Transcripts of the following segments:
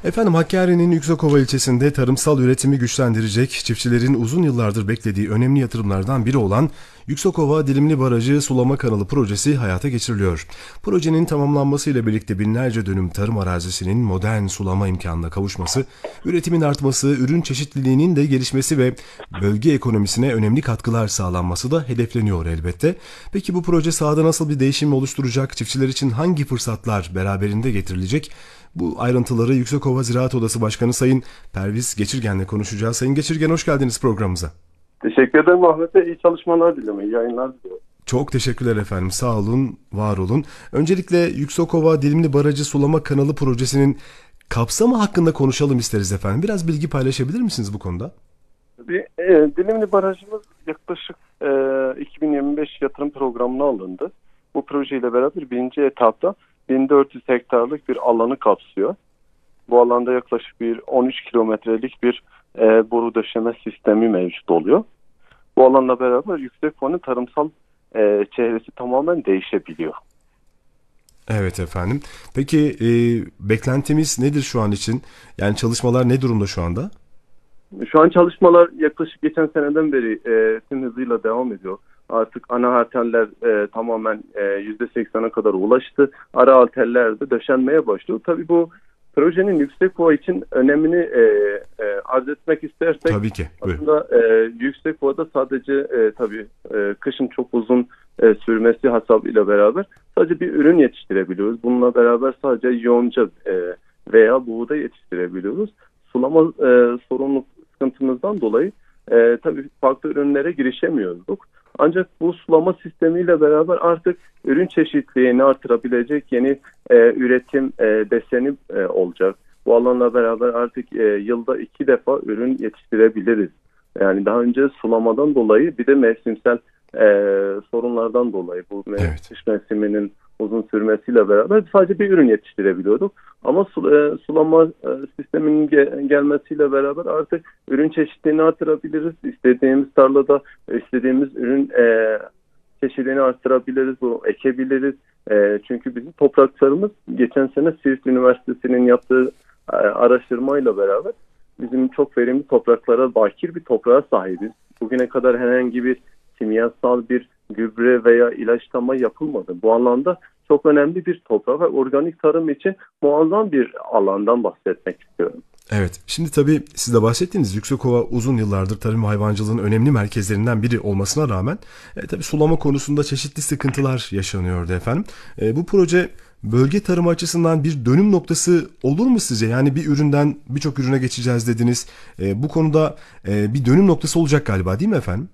Efendim Hakkari'nin Yüksekova ilçesinde tarımsal üretimi güçlendirecek, çiftçilerin uzun yıllardır beklediği önemli yatırımlardan biri olan Yüksekova Dilimli Barajı Sulama Kanalı projesi hayata geçiriliyor. Projenin tamamlanmasıyla birlikte binlerce dönüm tarım arazisinin modern sulama imkanına kavuşması, üretimin artması, ürün çeşitliliğinin de gelişmesi ve bölge ekonomisine önemli katkılar sağlanması da hedefleniyor elbette. Peki bu proje sahada nasıl bir değişim oluşturacak, çiftçiler için hangi fırsatlar beraberinde getirilecek? Bu ayrıntıları Yüksekova Ziraat Odası Başkanı Sayın Perviz Geçirgen'le konuşacağız. Sayın Geçirgen, hoş geldiniz programımıza. Teşekkür ederim Ahmet Bey. İyi çalışmalar diliyorum. İyi yayınlar diliyorum. Çok teşekkürler efendim. Sağ olun, var olun. Öncelikle Yüksekova Dilimli Barajı Sulama Kanalı projesinin kapsamı hakkında konuşalım isteriz efendim. Biraz bilgi paylaşabilir misiniz bu konuda? Dilimli Barajımız yaklaşık 2025 yatırım programına alındı. Bu projeyle beraber birinci etapta 1400 hektarlık bir alanı kapsıyor. Bu alanda yaklaşık bir 13 kilometrelik bir boru döşeme sistemi mevcut oluyor. Bu alanla beraber Yüksekova'nın tarımsal çehresi tamamen değişebiliyor. Evet efendim. Peki beklentimiz nedir şu an için? Yani çalışmalar ne durumda şu anda? Şu an çalışmalar yaklaşık geçen seneden beri tüm hızıyla devam ediyor. Artık ana arterler tamamen %80'e kadar ulaştı. Ara arterler de döşenmeye başlıyor. Tabii bu projenin Yüksekova için önemini arz etmek istersek, tabii ki. aslında Yüksekova'da sadece tabii kışın çok uzun sürmesi hasabıyla beraber sadece bir ürün yetiştirebiliyoruz. Bununla beraber sadece yonca veya buğday yetiştirebiliyoruz. Sulama sorumluluk sıkıntımızdan dolayı tabii farklı ürünlere girişemiyorduk. Ancak bu sulama sistemiyle beraber artık ürün çeşitliliğini artırabilecek yeni üretim deseni olacak. Bu alanla beraber artık yılda 2 defa ürün yetiştirebiliriz. Yani daha önce sulamadan dolayı bir de mevsimsel sorunlardan dolayı bu kış mevsiminin uzun sürmesiyle beraber sadece bir ürün yetiştirebiliyorduk. Ama sulama sisteminin gelmesiyle beraber artık ürün çeşitliliğini artırabiliriz. İstediğimiz tarlada istediğimiz ürün çeşitliliğini artırabiliriz, bunu ekebiliriz. Çünkü bizim topraklarımız geçen sene Siirt Üniversitesi'nin yaptığı araştırmayla beraber bizim çok verimli topraklara, bakir bir toprağa sahibiz. Bugüne kadar herhangi bir kimyasal bir gübre veya ilaçlama yapılmadı. Bu alanda çok önemli bir toprak ve organik tarım için muazzam bir alandan bahsetmek istiyorum. Evet, şimdi tabii siz de bahsettiğiniz Yüksekova uzun yıllardır tarım hayvancılığın önemli merkezlerinden biri olmasına rağmen tabii sulama konusunda çeşitli sıkıntılar yaşanıyordu efendim. Bu proje bölge tarımı açısından bir dönüm noktası olur mu sizce? Yani bir üründen birçok ürüne geçeceğiz dediniz. Bu konuda bir dönüm noktası olacak galiba, değil mi efendim?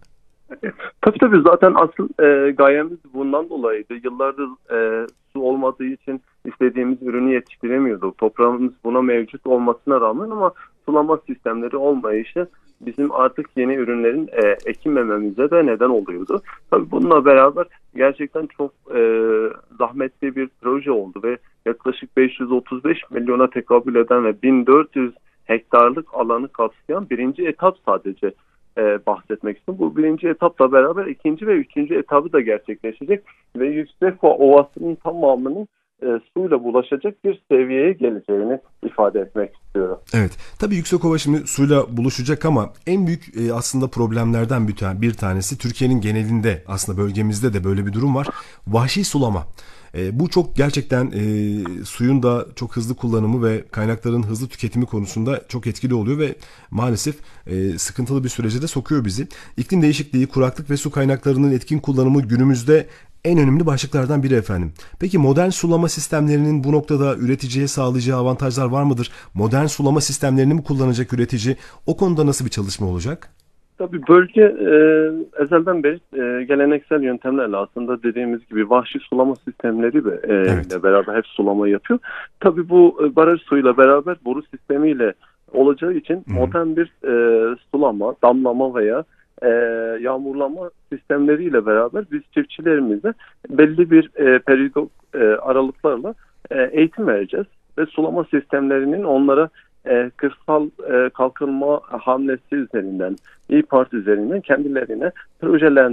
Tabii zaten asıl gayemiz bundan dolayıydı. Yıllardır su olmadığı için istediğimiz ürünü yetiştiremiyorduk. Toprağımız buna mevcut olmasına rağmen ama sulama sistemleri olmayışı bizim artık yeni ürünlerin ekinmememize de neden oluyordu. Tabii bununla beraber gerçekten çok zahmetli bir proje oldu ve yaklaşık 535 milyona tekabül eden ve 1400 hektarlık alanı kapsayan birinci etap sadece bahsetmek istiyorum. Bu birinci etapla beraber ikinci ve üçüncü etabı da gerçekleşecek ve Yüksekova Ovası'nın tamamının suyla bulaşacak bir seviyeye geleceğini ifade etmek istiyorum. Evet. Tabii Yüksekova şimdi suyla buluşacak ama en büyük aslında problemlerden bir tanesi Türkiye'nin genelinde, aslında bölgemizde de böyle bir durum var. Vahşi sulama. Bu çok gerçekten suyun da çok hızlı kullanımı ve kaynakların hızlı tüketimi konusunda çok etkili oluyor ve maalesef sıkıntılı bir sürece de sokuyor bizi. İklim değişikliği, kuraklık ve su kaynaklarının etkin kullanımı günümüzde en önemli başlıklardan biri efendim. Peki modern sulama sistemlerinin bu noktada üreticiye sağlayacağı avantajlar var mıdır? Modern sulama sistemlerini mi kullanacak üretici? O konuda nasıl bir çalışma olacak? Tabii bölge ezelden beri geleneksel yöntemlerle aslında dediğimiz gibi vahşi sulama sistemleri ile beraber hep sulama yapıyor. Tabii bu baraj suyuyla beraber boru sistemiyle olacağı için modern bir sulama, damlama veya yağmurlama sistemleriyle beraber biz çiftçilerimize belli bir periyodik aralıklarla eğitim vereceğiz ve sulama sistemlerinin onlara kırsal kalkınma hamlesi üzerinden, İYİ Parti üzerinden kendilerine projeler